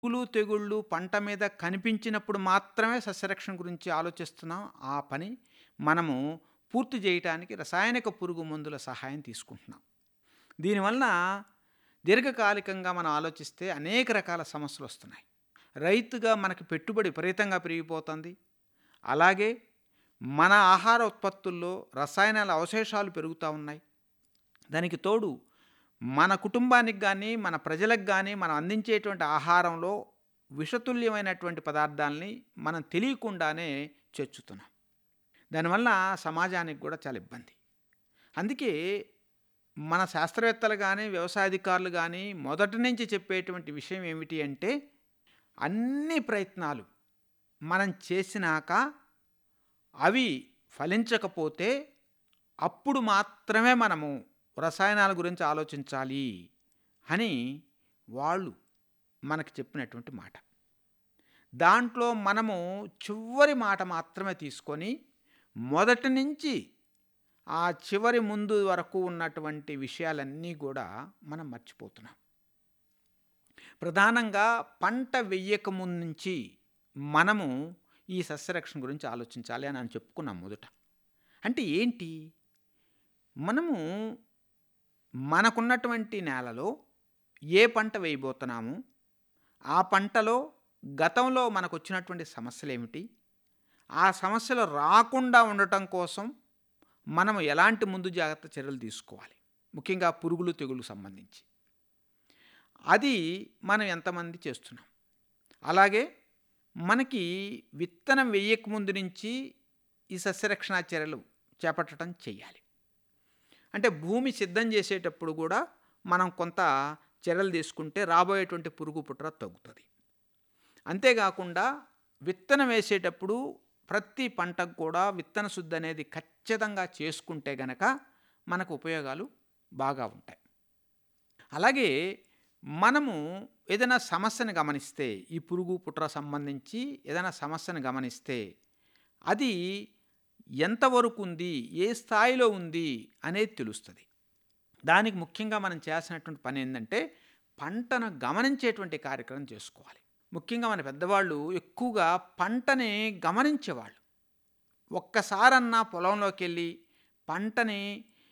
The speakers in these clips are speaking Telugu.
పురుగులు, తెగుళ్ళు పంట మీద కనిపించినప్పుడు మాత్రమే సస్యరక్షణ గురించి ఆలోచిస్తున్నాం. ఆ పని మనము పూర్తి చేయటానికి రసాయనిక పురుగు మందుల సహాయం తీసుకుంటున్నాం. దీనివలన దీర్ఘకాలికంగా మనం ఆలోచిస్తే అనేక రకాల సమస్యలొస్తున్నాయి. రైతుగా మనకి పెట్టుబడి విపరీతంగా పెరిగిపోతుంది. అలాగే మన ఆహార ఉత్పత్తుల్లో రసాయనాల అవశేషాలు పెరుగుతా ఉన్నాయి. దానికి తోడు మన కుటుంబానికి గానీ, మన ప్రజలకు గానీ మనం అందించేటువంటి ఆహారంలో విషతుల్యమైనటువంటి పదార్థాల్ని మనం తెలియకుండానే చేర్చుతున్నాం. దానివల్ల సమాజానికి కూడా చాలా ఇబ్బంది. అందుకే మన శాస్త్రవేత్తలు గానీ, వ్యవసాయాధికారులు గానీ మొదటి నుంచి చెప్పేటువంటి విషయం ఏమిటి అంటే, అన్ని ప్రయత్నాలు మనం చేసినాక అవి ఫలించకపోతే అప్పుడు మాత్రమే మనము రసాయనాల గురించి ఆలోచించాలి అని వాళ్ళు మనకు చెప్పినటువంటి మాట. దాంట్లో మనము చివరి మాట మాత్రమే తీసుకొని మొదటి నుంచి ఆ చివరి ముందు వరకు ఉన్నటువంటి విషయాలన్నీ కూడా మనం మర్చిపోతున్నాం. ప్రధానంగా పంట వెయ్యక ముందు నుంచి మనము ఈ సస్యరక్షణ గురించి ఆలోచించాలి అని చెప్పుకున్నాం మొదట. అంటే ఏంటి? మనము మనకున్నటువంటి నేలలో ఏ పంట వేయబోతున్నాము, ఆ పంటలో గతంలో మనకు వచ్చినటువంటి సమస్యలేమిటి, ఆ సమస్యలు రాకుండా ఉండటం కోసం మనం ఎలాంటి ముందు జాగ్రత్త చర్యలు తీసుకోవాలి, ముఖ్యంగా పురుగులు తెగుళ్ళకు సంబంధించి అది మనం ఎంతమంది చేస్తున్నాం. అలాగే మనకి విత్తనం వేయక ముందు నుంచి ఈ సస్యరక్షణ చర్యలు చేపట్టడం చేయాలి. అంటే భూమి సిద్ధం చేసేటప్పుడు కూడా మనం కొంత చర్యలు తీసుకుంటే రాబోయేటువంటి పురుగు పుట్ర తగ్గుతుంది. అంతేకాకుండా విత్తనం వేసేటప్పుడు ప్రతి పంటకు కూడా విత్తన శుద్ధి అనేది ఖచ్చితంగా చేసుకుంటే గనక మనకు ఉపయోగాలు బాగా ఉంటాయి. అలాగే మనము ఏదైనా సమస్యను గమనిస్తే, ఈ పురుగు పుట్ర సంబంధించి ఏదైనా సమస్యను గమనిస్తే అది ఎంతవరకు ఉంది, ఏ స్థాయిలో ఉంది అనేది తెలుస్తుంది. దానికి ముఖ్యంగా మనం చేయాల్సినటువంటి పని ఏంటంటే పంటను గమనించేటువంటి కార్యక్రమం చేసుకోవాలి. ముఖ్యంగా మన పెద్దవాళ్ళు ఎక్కువగా పంటని గమనించేవాళ్ళు. ఒక్కసారన్నా పొలంలోకి వెళ్ళి పంటని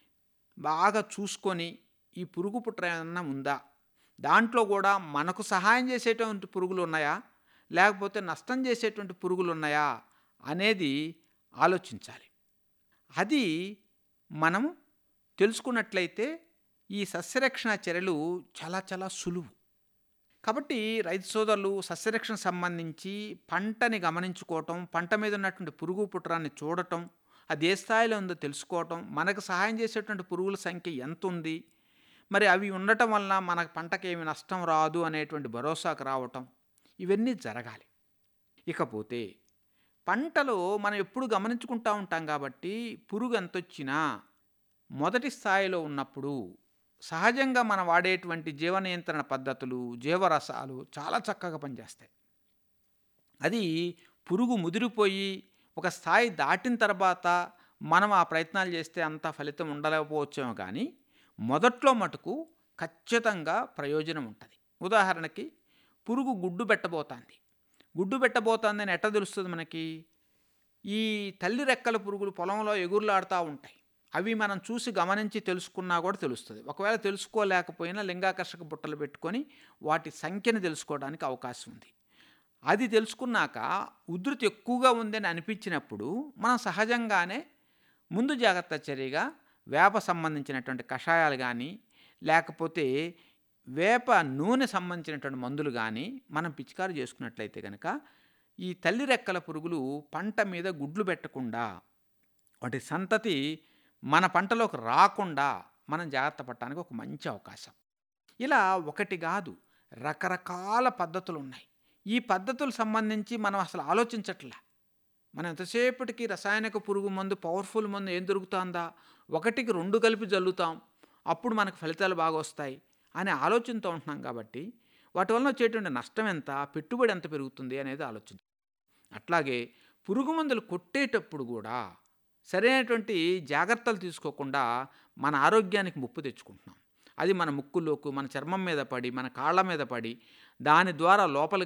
బాగా చూసుకొని ఈ పురుగు పుట్ర ఏమన్నా ఉందా, దాంట్లో కూడా మనకు సహాయం చేసేటువంటి పురుగులు ఉన్నాయా, లేకపోతే నష్టం చేసేటువంటి పురుగులు ఉన్నాయా అనేది ఆలోచించాలి. అది మనము తెలుసుకున్నట్లయితే ఈ సస్యరక్షణ చర్యలు చాలా చాలా సులువు. కాబట్టి రైతు సోదరులు సస్యరక్షణ సంబంధించి పంటని గమనించుకోవటం, పంట మీద ఉన్నటువంటి పురుగు పుట్రాన్ని చూడటం, అది ఏ స్థాయిలో ఉందో తెలుసుకోవటం, మనకు సహాయం చేసేటువంటి పురుగుల సంఖ్య ఎంత ఉంది, మరి అవి ఉండటం వలన మన పంటకి ఏమి నష్టం రాదు అనేటువంటి భరోసాకు రావటం, ఇవన్నీ జరగాలి. ఇకపోతే పంటలో మనం ఎప్పుడు గమనించుకుంటూ ఉంటాం కాబట్టి పురుగు ఎంత వచ్చినా మొదటి స్థాయిలో ఉన్నప్పుడు సహజంగా మనం వాడేటువంటి జీవ నియంత్రణ పద్ధతులు, జీవరసాలు చాలా చక్కగా పనిచేస్తాయి. అది పురుగు ముదిరిపోయి ఒక స్థాయి దాటిన తర్వాత మనం ఆ ప్రయత్నాలు చేస్తే అంత ఫలితం ఉండలేకపోవచ్చేమో, కానీ మొదట్లో మటుకు ఖచ్చితంగా ప్రయోజనం ఉంటుంది. ఉదాహరణకి పురుగు గుడ్డు పెట్టబోతోందని ఎట్లా తెలుస్తుంది మనకి? ఈ తల్లి రెక్కల పురుగులు పొలంలో ఎగురులాడుతూ ఉంటాయి. అవి మనం చూసి గమనించి తెలుసుకున్నా కూడా తెలుస్తుంది. ఒకవేళ తెలుసుకోలేకపోయినా లింగాకర్షక బుట్టలు పెట్టుకొని వాటి సంఖ్యను తెలుసుకోవడానికి అవకాశం ఉంది. అది తెలుసుకున్నాక ఉధృతి ఎక్కువగా ఉందని అనిపించినప్పుడు మనం సహజంగానే ముందు జాగ్రత్త చర్యగా వేప సంబంధించినటువంటి కషాయాలు కానీ, లేకపోతే వేప నూనె సంబంధించినటువంటి మందులు కానీ మనం పిచికారి చేసుకున్నట్లయితే కనుక ఈ తల్లి రెక్కల పురుగులు పంట మీద గుడ్లు పెట్టకుండా, వాటి సంతతి మన పంటలోకి రాకుండా మనం జాగ్రత్త పడటానికి ఒక మంచి అవకాశం. ఇలా ఒకటి కాదు, రకరకాల పద్ధతులు ఉన్నాయి. ఈ పద్ధతులు సంబంధించి మనం అసలు ఆలోచించట్లే. మనం ఎంతసేపటికి రసాయనిక పురుగు మందు, పవర్ఫుల్ మందు ఏం దొరుకుతుందా, 1కి 2 కలిపి జల్లుతాం, అప్పుడు మనకు ఫలితాలు బాగా వస్తాయి అనే ఆలోచనతో ఉంటున్నాం. కాబట్టి వాటి వలన వచ్చేటువంటి నష్టం ఎంత, పెట్టుబడి ఎంత పెరుగుతుంది అనేది ఆలోచించాం. అట్లాగే పురుగు మందులు కొట్టేటప్పుడు కూడా సరైనటువంటి జాగ్రత్తలు తీసుకోకుండా మన ఆరోగ్యానికి ముప్పు తెచ్చుకుంటున్నాం. అది మన ముక్కులోకి, మన చర్మం మీద పడి, మన కాళ్ళ మీద పడి దాని ద్వారా లోపలికి